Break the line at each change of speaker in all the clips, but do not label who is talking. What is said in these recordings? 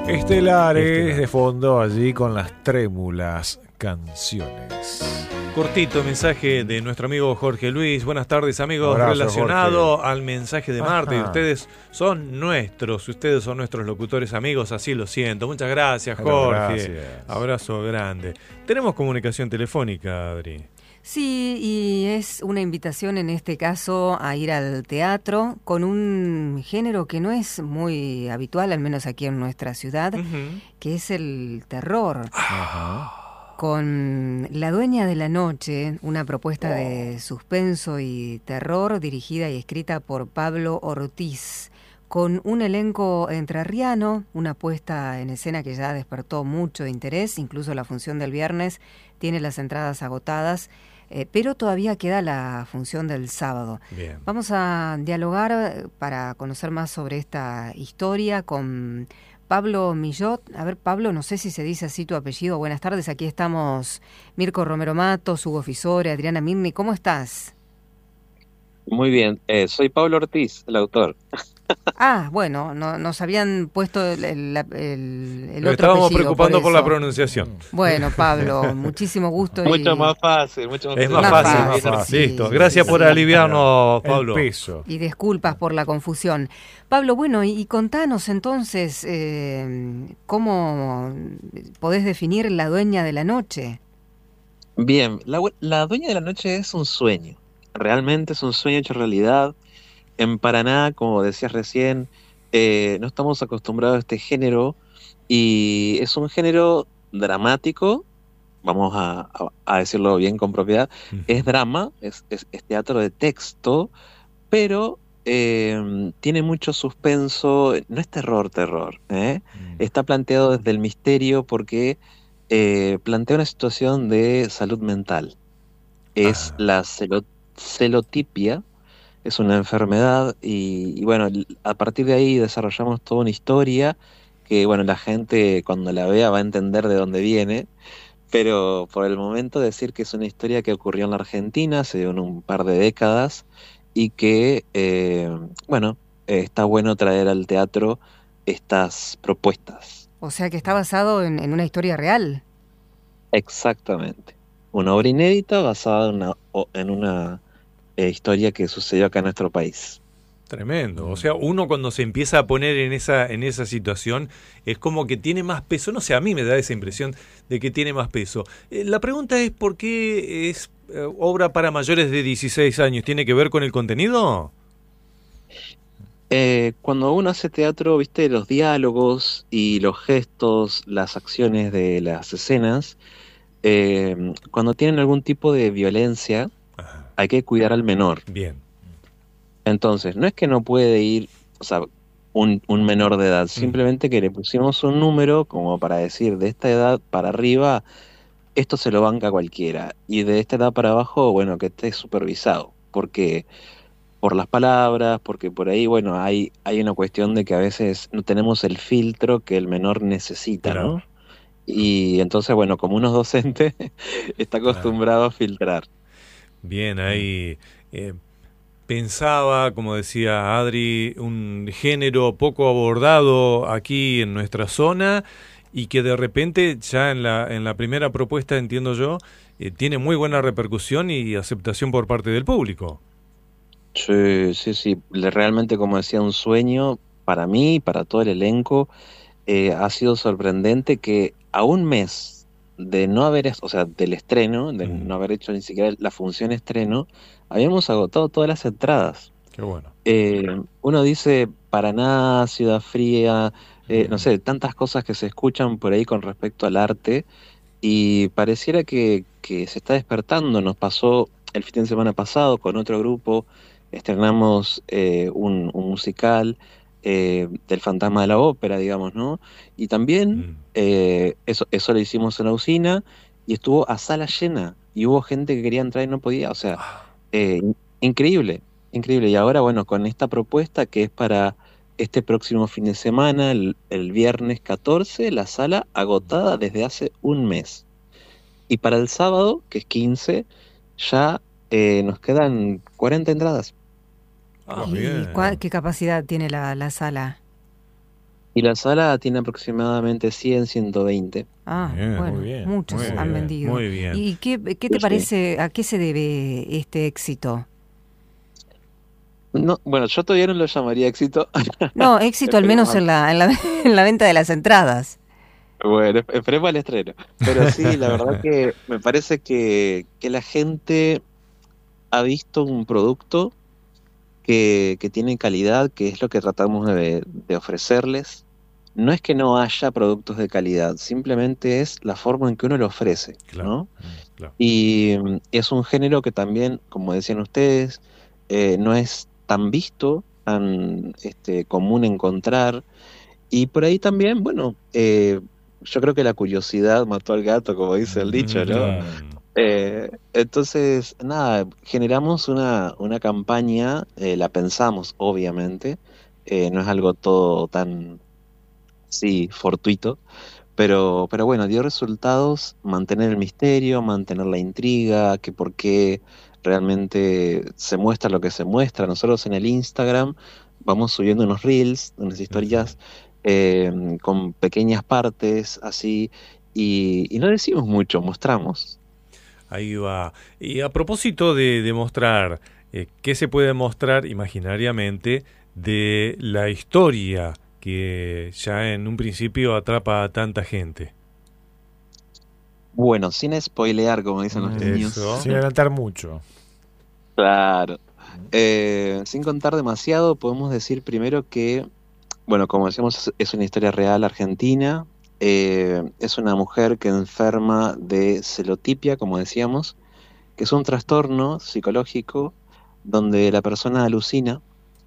Estelares de fondo allí con las trémulas canciones.
Cortito mensaje de nuestro amigo Jorge Luis. Buenas tardes, amigos.
Abrazo,
relacionado
Jorge.
al mensaje de Marte. Ustedes son nuestros locutores amigos, así lo siento. Muchas gracias, Jorge.
Gracias.
Abrazo grande. Tenemos comunicación telefónica, Adri.
Sí, y es una invitación en este caso a ir al teatro con un género que no es muy habitual, al menos aquí en nuestra ciudad, que es el terror. Con La Dueña de la Noche, una propuesta de suspenso y terror dirigida y escrita por Pablo Ortiz, con un elenco entrerriano, una puesta en escena que ya despertó mucho interés, incluso la función del viernes tiene las entradas agotadas, pero todavía queda la función del sábado.
Bien.
Vamos a dialogar para conocer más sobre esta historia con Pablo Millot. A ver, Pablo, no sé si se dice así tu apellido. Buenas tardes, aquí estamos Mirko Romero Matos, Hugo Fisore, Adriana Mirni. ¿Cómo estás?
Muy bien, soy Pablo Ortiz, el autor.
Ah, bueno, nos habían puesto el otro
Estábamos
apellido,
preocupando por
eso.
la pronunciación.
Bueno, Pablo, muchísimo gusto.
Mucho más fácil,
Es más fácil. Listo. Gracias por aliviarnos, Pablo.
El peso.
Y disculpas por la confusión. Pablo, bueno, y contanos entonces, ¿cómo podés definir La Dueña de la Noche?
Bien, la Dueña de la Noche es un sueño. Realmente es un sueño hecho realidad. En Paraná, como decías recién, no estamos acostumbrados a este género y es un género dramático, vamos a decirlo bien con propiedad. Es drama, es teatro de texto, pero tiene mucho suspenso, no es terror, Está planteado desde el misterio porque plantea una situación de salud mental. Es la celotipia. Es una enfermedad y bueno, a partir de ahí desarrollamos toda una historia que bueno, la gente cuando la vea va a entender de dónde viene, pero por el momento decir que es una historia que ocurrió en la Argentina hace un par de décadas y que está bueno traer al teatro estas propuestas.
O sea que está basado en una historia real.
Exactamente. Una obra inédita basada en una historia que sucedió acá en nuestro país.
Tremendo. O sea, uno cuando se empieza a poner en esa situación es como que tiene más peso. No sé, a mí me da esa impresión de que tiene más peso. La pregunta es ¿por qué es obra para mayores de 16 años? ¿Tiene que ver con el contenido?
Cuando uno hace teatro, viste, los diálogos y los gestos, las acciones de las escenas, cuando tienen algún tipo de violencia, hay que cuidar al menor.
Bien.
Entonces, no es que no puede ir, o sea, un menor de edad, simplemente que le pusimos un número como para decir, de esta edad para arriba, esto se lo banca cualquiera, y de esta edad para abajo, bueno, que esté supervisado, porque por las palabras, porque por ahí, bueno, hay una cuestión de que a veces no tenemos el filtro que el menor necesita,
Claro.
¿no? Y entonces, bueno, como uno es docente, está acostumbrado a filtrar.
Bien, ahí pensaba, como decía Adri, un género poco abordado aquí en nuestra zona y que de repente ya en la primera propuesta, entiendo yo, tiene muy buena repercusión y aceptación por parte del público.
Sí. Realmente, como decía, un sueño para mí y para todo el elenco. Ha sido sorprendente que a un mes de no haber, o sea, del estreno, de no haber hecho ni siquiera la función estreno, habíamos agotado todas las entradas.
Qué bueno.
Uno dice Paraná, Ciudad Fría, no sé, tantas cosas que se escuchan por ahí con respecto al arte y pareciera que se está despertando. Nos pasó el fin de semana pasado con otro grupo, estrenamos un musical del Fantasma de la Ópera, digamos, ¿no? Y también eso lo hicimos en la usina y estuvo a sala llena y hubo gente que quería entrar y no podía, o sea, increíble. Y ahora, bueno, con esta propuesta que es para este próximo fin de semana, el viernes 14, la sala agotada desde hace un mes. Y para el sábado, que es 15, ya nos quedan 40 entradas.
Bien.
¿Qué capacidad tiene la sala?
Y la sala tiene aproximadamente 100, 120.
Ah,
Bien,
bueno,
muy bien,
muchos
muy
han
bien,
vendido.
muy bien.
¿Y qué te
Sí.
parece, a qué se debe este éxito?
No, bueno, yo todavía no lo llamaría éxito.
No, éxito al menos
Esperemos,
en la venta de las entradas.
bueno, esperemos al estreno. Pero sí, la verdad que me parece que la gente ha visto un producto que tiene calidad, que es lo que tratamos de ofrecerles. No es que no haya productos de calidad, simplemente es la forma en que uno lo ofrece,
Claro,
¿no?
claro.
Y es un género que también, como decían ustedes, no es tan visto, tan común encontrar. Y por ahí también, bueno, yo creo que la curiosidad mató al gato, como dice el dicho, ¿no?
Mm.
Entonces, nada, generamos una campaña, la pensamos, obviamente, no es algo todo tan, sí, fortuito, pero bueno, dio resultados, mantener el misterio, mantener la intriga, que por qué realmente se muestra lo que se muestra. Nosotros en el Instagram vamos subiendo unos reels, unas
Ujú.
historias con pequeñas partes, así, y no decimos mucho, mostramos.
Ahí va. Y a propósito de mostrar, ¿qué se puede mostrar imaginariamente de la historia que ya en un principio atrapa a tanta gente?
Bueno, sin spoilear, como dicen los niños.
Eso.
Sin adelantar mucho.
Claro. Sin contar demasiado, podemos decir primero que, bueno, como decíamos, es una historia real argentina. Es una mujer que enferma de celotipia, como decíamos, que es un trastorno psicológico donde la persona alucina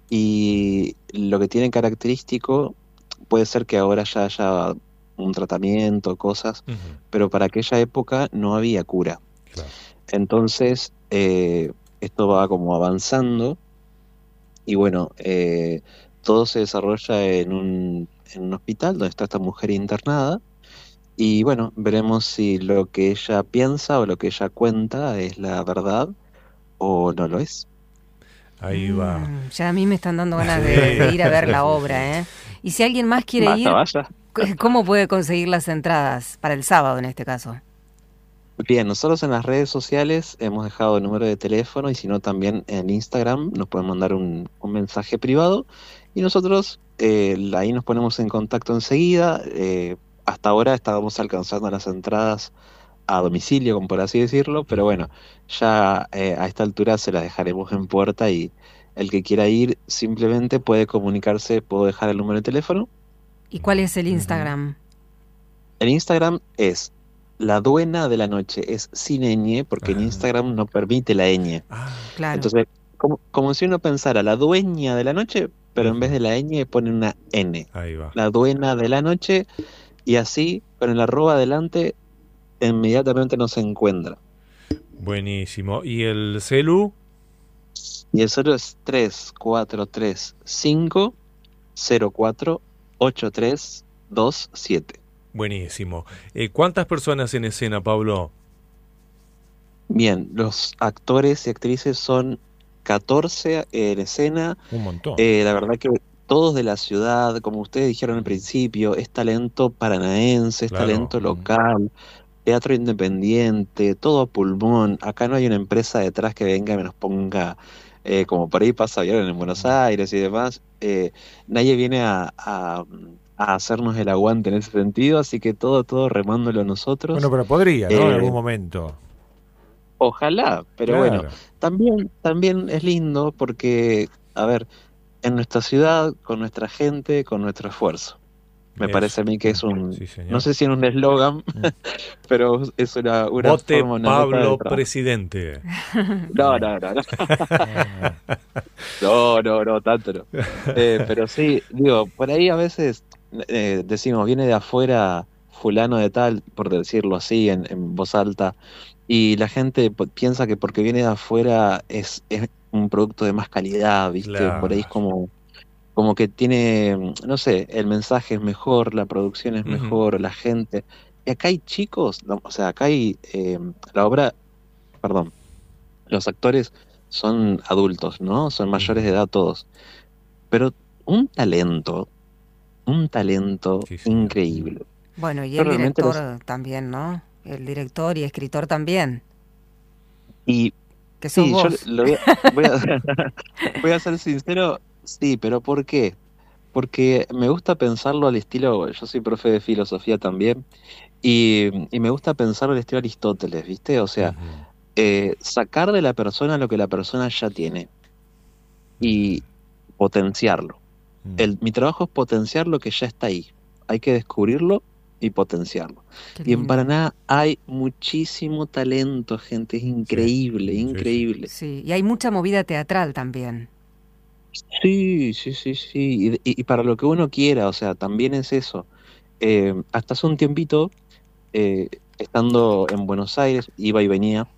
y lo que tiene característico puede ser que ahora ya haya un tratamiento, cosas,
Ujú.
pero para aquella época no había cura.
Claro.
Entonces, esto va como avanzando y bueno, todo se desarrolla en un hospital donde está esta mujer internada y bueno, veremos si lo que ella piensa o lo que ella cuenta es la verdad o no lo es.
Ahí va.
Ya a mí me están dando ganas
Sí,
de ir a ver la
sí,
obra,
sí.
¿eh? Y si alguien más quiere
Vaya,
ir,
vaya.
¿cómo puede conseguir las entradas? Para el sábado en este caso.
Bien, nosotros en las redes sociales hemos dejado el número de teléfono y si no también en Instagram nos pueden mandar un mensaje privado y nosotros ahí nos ponemos en contacto enseguida. Hasta ahora estábamos alcanzando las entradas a domicilio, como por así decirlo, pero
Ujú.
bueno, ya a esta altura se las dejaremos en puerta y el que quiera ir simplemente puede comunicarse, puedo dejar el número de teléfono.
¿Y cuál es el
Ujú.
Instagram?
El Instagram es la duena de la noche, es sin ñ, porque en
Ajá.
Instagram no permite la ñ.
Ah,
Claro.
Entonces, como si uno pensara la dueña de la noche, pero en vez de
ujú.
la ñ pone una n.
Ahí va.
La duena de la noche, y así, con el arroba adelante, inmediatamente nos encuentra.
Buenísimo. ¿Y el celu?
Y el cero es 3435048327.
Buenísimo. ¿Cuántas personas en escena, Pablo?
Bien, los actores y actrices son 14 en escena.
Un montón.
La verdad que todos de la ciudad, como ustedes dijeron al principio, es talento paranaense, es
Claro.
talento local, teatro independiente, todo a pulmón. Acá no hay una empresa detrás que venga y me nos ponga, como por ahí pasa, vieron, en Buenos Aires y demás. Nadie viene a hacernos el aguante en ese sentido, así que todo remándolo
Bueno,
nosotros.
pero podría, ¿no? En
Eh,
algún momento.
Ojalá, pero bueno,
Claro.
también es lindo porque, a ver, en nuestra ciudad, con nuestra gente, con nuestro esfuerzo. Me
Eso.
parece a mí que es
Sí,
no
señor.
sé si es un eslogan,
Mm.
pero es una
Vote
forma, una meta de
Pablo
trabajo.
presidente.
No, no, no, no,
Ah,
no, tanto no. Pero sí, digo, por ahí a veces decimos, viene de afuera fulano de tal, por decirlo así, en voz alta, y la gente piensa que porque viene de afuera es un producto de más calidad, ¿viste? Por ahí es
Claro.
como que tiene, no sé, el mensaje es mejor, la producción es
Ujú.
mejor, la gente. Y acá hay chicos, no, o sea, acá hay la obra, perdón, los actores son adultos, ¿no? Son mayores de
Ujú.
edad todos. Pero un talento, un talento
Sí, sí.
increíble.
Bueno, y
Yo
el
realmente
director también, ¿no? El director y escritor también,
y
que sos
sí, yo
vos.
voy a, voy a ser sincero, sí, pero ¿por qué? Porque me gusta pensarlo al estilo, yo soy profe de filosofía también, y me gusta pensarlo al estilo Aristóteles, ¿viste? O sea,
Ujú,
sacar de la persona lo que la persona ya tiene y potenciarlo. Mi trabajo es potenciar lo que ya está ahí. Hay que descubrirlo y potenciarlo.
Qué
Y en
lindo.
Paraná hay muchísimo talento, gente, es
sí,
increíble,
sí, sí.
increíble.
Sí, y hay mucha movida teatral también.
Sí, sí, sí, sí. Y para lo que uno quiera, o sea, también es eso. Hasta hace un tiempito, estando en Buenos Aires, iba y venía,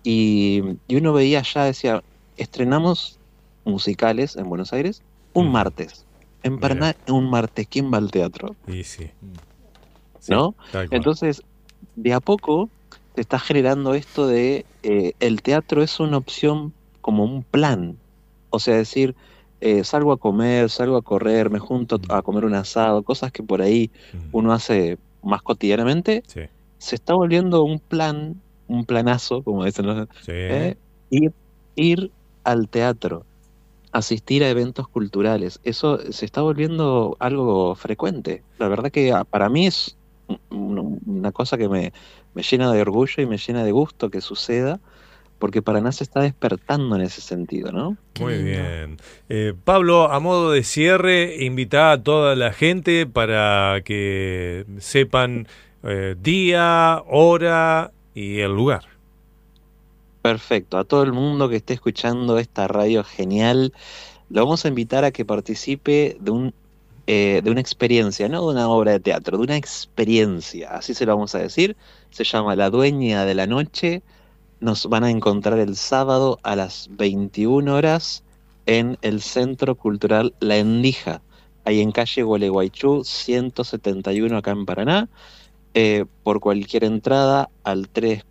y uno veía allá, decía, estrenamos musicales en Buenos Aires un
Ujú,
martes. En
mira,
Paraná, un martes, ¿quién va al teatro?
y sí, sí,
¿No?
tal cual.
Entonces, de a poco se está generando esto de el teatro es una opción como un plan. O sea, decir, salgo a comer, salgo a correr, me junto
Mm,
a comer un asado, cosas que por ahí
mm,
uno hace más cotidianamente,
sí,
se está volviendo un plan, un planazo, como dicen los,
sí,
ir, ir al teatro, asistir a eventos culturales. Eso se está volviendo algo frecuente. La verdad que para mí es una cosa que me llena de orgullo y me llena de gusto que suceda, porque Paraná se está despertando en ese sentido, ¿no?
Qué
muy
lindo.
bien. Pablo, a modo de cierre, invita a toda la gente para que sepan día, hora y el lugar.
Perfecto. A todo el mundo que esté escuchando esta radio genial, lo vamos a invitar a que participe de una experiencia, no de una obra de teatro, de una experiencia, así se lo vamos a decir. Se llama La Dueña de la Noche. Nos van a encontrar el sábado a las 21 horas en el Centro Cultural La Endija, ahí en calle Gualeguaychú 171 acá en Paraná. Por cualquier entrada al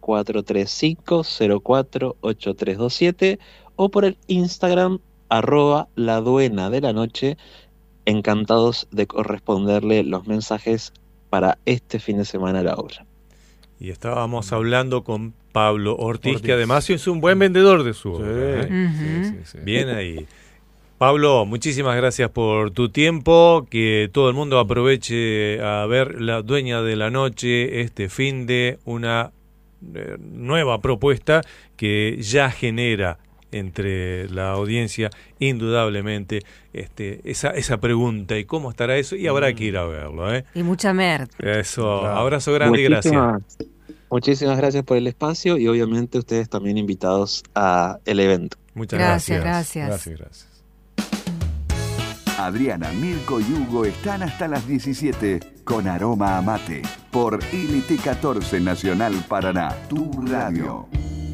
3435-048327 o por el Instagram @laduena de la noche. Encantados de corresponderle los mensajes para este fin de semana a la obra.
Y estábamos hablando con Pablo Ortiz, que
Ortiz.
además es un buen vendedor de su
Sí,
obra, ¿eh?
Ujú.
sí, sí, sí.
Bien ahí. Pablo, muchísimas gracias por tu tiempo, que todo el mundo aproveche a ver La Dueña de la Noche este fin de una nueva propuesta que ya genera entre la audiencia indudablemente esa pregunta, ¿y cómo estará eso? Y habrá que ir a verlo, ¿eh?
Y mucha mer.
Eso,
Claro.
abrazo grande y gracias.
Muchísimas gracias por el espacio y obviamente ustedes también invitados a el evento.
Muchas
Gracias,
gracias.
gracias.
Gracias.
Adriana, Mirko y Hugo están hasta las 17 con Aroma a Mate por LT14 Nacional Paraná, tu radio.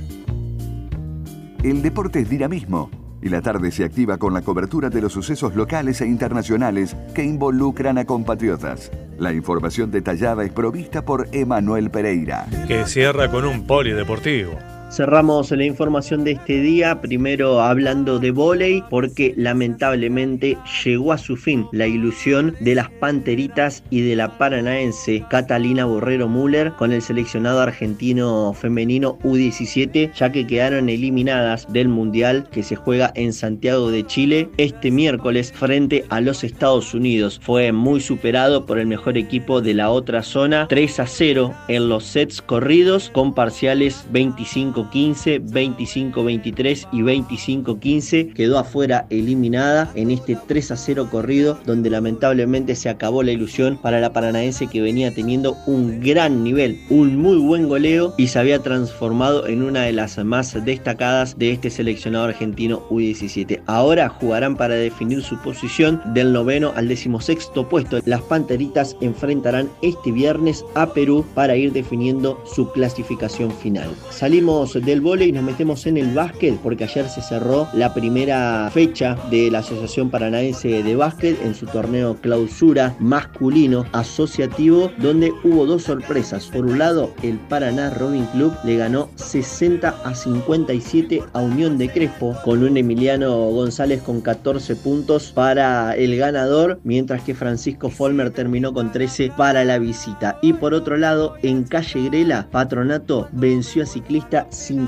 El deporte es dinamismo y la tarde se activa con la cobertura de los sucesos locales e internacionales que involucran a compatriotas. La información detallada es provista por Emanuel Pereira.
Que cierra con un polideportivo.
Cerramos la información de este día, primero hablando de vóley, porque lamentablemente llegó a su fin la ilusión de las Panteritas y de la paranaense Catalina Borrero Müller con el seleccionado argentino femenino U17, ya que quedaron eliminadas del Mundial que se juega en Santiago de Chile este miércoles frente a los Estados Unidos. Fue muy superado por el mejor equipo de la otra zona, 3-0 en los sets corridos con parciales 25-15, 25-23 y 25-15. Quedó afuera eliminada en este 3-0 corrido, donde lamentablemente se acabó la ilusión para la paranaense, que venía teniendo un gran nivel, un muy buen goleo y se había transformado en una de las más destacadas de este seleccionado argentino U17. Ahora jugarán para definir su posición del 9º al 16º puesto. Las Panteritas enfrentarán este viernes a Perú para ir definiendo su clasificación final. Salimos salimos del vóley y nos metemos en el básquet, porque ayer se cerró la primera fecha de la Asociación Paranaense de Básquet en su torneo clausura masculino asociativo, donde hubo dos sorpresas. Por un lado, el Paraná Rowing Club le ganó 60-57 a Unión de Crespo, con un Emiliano González con 14 puntos para el ganador, mientras que Francisco Folmer terminó con 13 para la visita. Y por otro lado, en Calle Grela, Patronato venció a Ciclista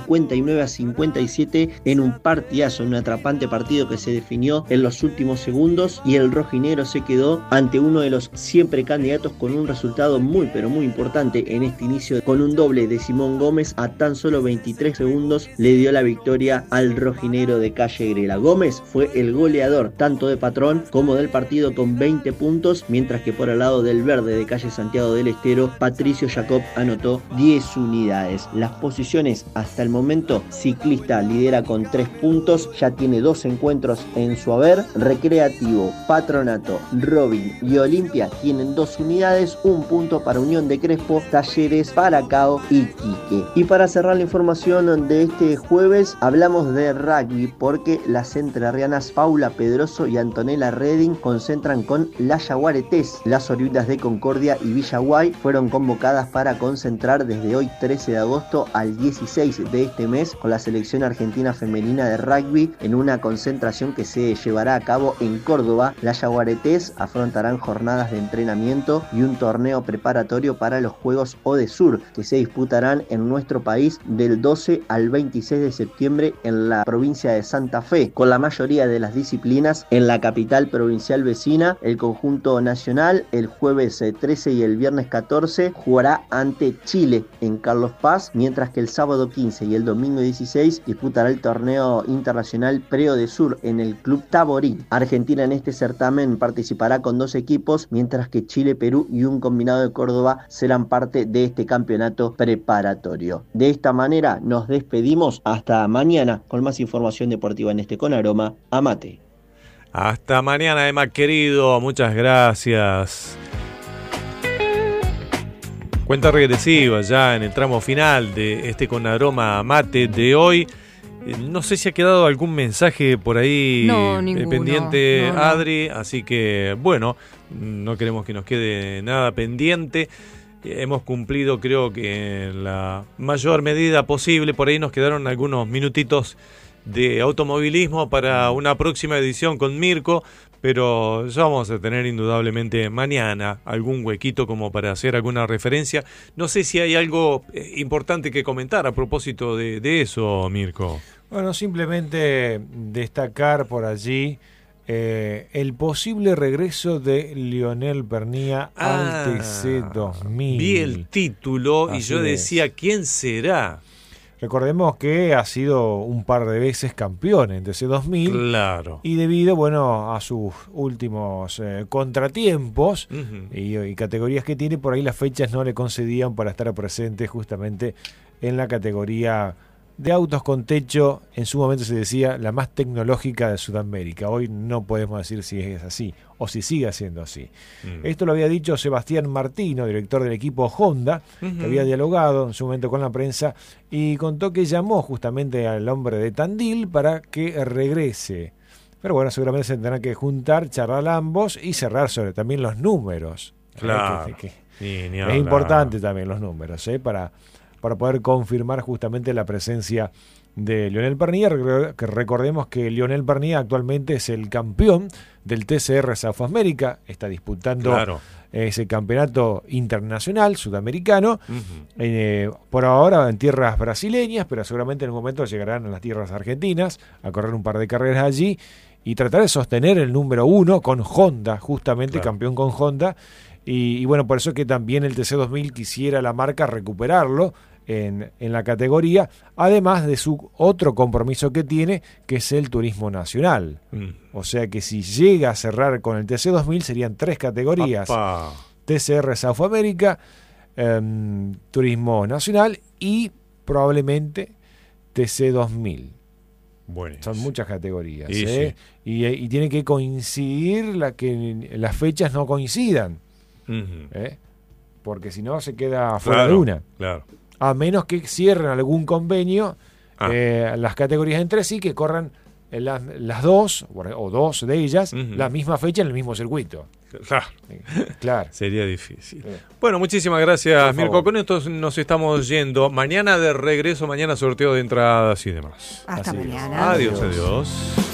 59-57 en un partidazo, un atrapante partido que se definió en los últimos segundos, y el rojinegro se quedó ante uno de los siempre candidatos con un resultado muy pero muy importante en este inicio, con un doble de Simón Gómez a tan solo 23 segundos le dio la victoria al rojinegro de Calle Grela. Gómez fue el goleador tanto de Patrón como del partido con 20 puntos, mientras que por el lado del verde de Calle Santiago del Estero, Patricio Jacob anotó 10 unidades. Las posiciones hasta el momento: Ciclista lidera con 3 puntos, ya tiene 2 encuentros en su haber. Recreativo, Patronato, Robin y Olimpia tienen 2 unidades, 1 punto para Unión de Crespo, Talleres, Paracao y Quique. Y para cerrar la información de este jueves, hablamos de rugby, porque las entrerrianas Paula Pedroso y Antonella Redding concentran con las Yaguaretés. Las oriundas de Concordia y Villaguay fueron convocadas para concentrar desde hoy 13 de agosto al 16 de este mes con la selección argentina femenina de rugby en una concentración que se llevará a cabo en Córdoba. Las Yaguaretés afrontarán jornadas de entrenamiento y un torneo preparatorio para los Juegos ODESUR, que se disputarán en nuestro país del 12 al 26 de septiembre en la provincia de Santa Fe, con la mayoría de las disciplinas en la capital provincial vecina. El conjunto nacional el jueves 13 y el viernes 14 jugará ante Chile en Carlos Paz, mientras que el sábado 15 y el domingo 16 disputará el torneo internacional Pre-ODESUR en el Club Taborí. Argentina en este certamen participará con 2 equipos, mientras que Chile, Perú y un combinado de Córdoba serán parte de este campeonato preparatorio. De esta manera nos despedimos hasta mañana con más información deportiva en este Con Aroma a Mate.
Hasta mañana, Emma querido, muchas gracias. Cuenta regresiva ya en el tramo final de este Con Aroma a Mate de hoy. No sé si ha quedado algún mensaje por ahí pendiente, no. Adri, así que bueno, no queremos que nos quede nada pendiente. Hemos cumplido, creo que en la mayor medida posible. Por ahí nos quedaron algunos minutitos de automovilismo para una próxima edición con Mirko, pero ya vamos a tener indudablemente mañana algún huequito como para hacer alguna referencia. No sé si hay algo importante que comentar a propósito de eso, Mirko.
Bueno, simplemente destacar por allí el posible regreso de Lionel Pernía al TC2000.
Vi el título y
Así
yo decía, ¿quién será?
Recordemos que ha sido un par de veces campeón en TC2000.
Claro.
Y debido, bueno, a sus últimos contratiempos y categorías que tiene, por ahí las fechas no le concedían para estar presente justamente en la categoría de autos con techo. En su momento se decía la más tecnológica de Sudamérica. Hoy no podemos decir si es así o si sigue siendo así. Esto lo había dicho Sebastián Martino, director del equipo Honda, que había dialogado en su momento con la prensa y contó que llamó justamente al hombre de Tandil para que regrese. Pero bueno, seguramente se tendrán que juntar, charlar ambos y cerrar sobre también los números.
Claro.
Es importante también los números, para poder confirmar justamente la presencia de Lionel Pernía, que recordemos que Lionel Pernía actualmente es el campeón del TCR South America, está disputando ese campeonato internacional sudamericano, por ahora en tierras brasileñas, pero seguramente en un momento llegarán a las tierras argentinas a correr un par de carreras allí y tratar de sostener el número 1 con Honda, justamente campeón con Honda, y bueno, por eso es que también el TC2000 quisiera la marca recuperarlo en la categoría, además de su otro compromiso que tiene, que es el turismo nacional. O sea que si llega a cerrar con el TC2000 serían 3 categorías: TCR South America, turismo nacional y probablemente TC2000.
Bueno,
son muchas categorías,
sí.
Y tiene que coincidir que las fechas no coincidan, porque si no se queda fuera de una.
Claro.
a menos que cierren algún convenio las categorías entre sí, que corran las dos, o dos de ellas, la misma fecha en el mismo circuito. Claro.
Sería difícil. Bueno, muchísimas gracias, Mirko. Con esto nos estamos yendo. Mañana de regreso, mañana sorteo de entradas y demás.
Hasta mañana.
Adiós.